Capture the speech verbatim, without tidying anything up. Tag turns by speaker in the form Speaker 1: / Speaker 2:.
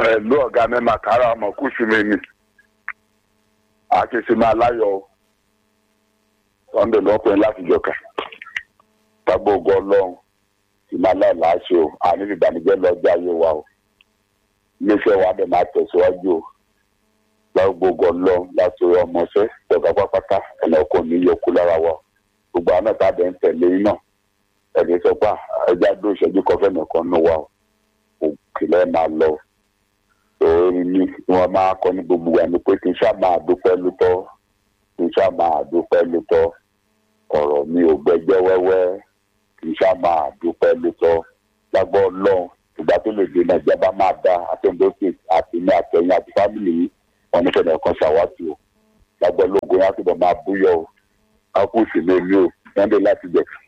Speaker 1: Ẹ̀lú ọ̀gá mi máa kára ọmọ kú sí mi ni. Àkíyèsí máa láyọ̀ Sunday lọ́pẹ́ láti jọ̀ka. Tágbó ògo Ọlọ́run ti máa láì láṣẹ o. Àní ìbànújẹ́ lọ́jọ́ ayé wa o. Iléeṣẹ́ wa dẹ̀ máa tẹ̀síwájú o. Tágbó ògo Ọlọ́run láti orí ọmọọṣẹ́ tẹ̀ka pápátá ẹ̀nà ọkọ̀ ní yọkú lára wa. Gbogbo àwọn náà tábẹ̀ ń tẹ̀lé iná. Ẹ̀dẹ̀ sọ pé ẹja dó ìṣẹ́jú kọfẹ́ nìkan nù wa o. Òkèlè máa lọ. Orin ni wọ́n máa kọ́ ní gbogbo wa ni pé kí n ṣáà máa dúpẹ́ lótọ́ kí n ṣáà máa dúpẹ́ lótọ́ ọ̀rọ̀ mi ò gbẹ́jẹ́ wẹ́wẹ́ kí n ṣáà máa dúpẹ́ lótọ́ lágbọ́ Ọlọ́run ìgbà tó lè dé Nàìjíríà bá máa da àtẹ̀ǹdókè àti ní àtẹ̀yìn àti fámìlì yìí wọn ní fẹ̀dẹ̀ kan ṣàwátì o lágbọ́ lóògùn yẹn á túbọ̀ máa búyọ̀ o á kú sí lórí o Sunday láti jẹ̀.